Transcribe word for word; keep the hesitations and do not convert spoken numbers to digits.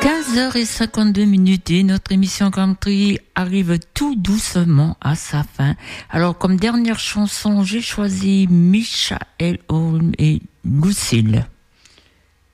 quinze heures cinquante-deux minutes et notre émission country arrive tout doucement à sa fin. Alors, comme dernière chanson, j'ai choisi Michael Holm et Lucille.